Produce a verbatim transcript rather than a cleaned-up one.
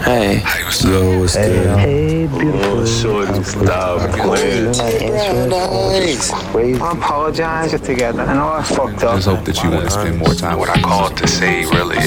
Hey. Yo, what's Hey, good? hey, beautiful. Oh, shorty, stop playing. I apologize together. I know I fucked up. Just hope that you want to spend more time What with I called to say really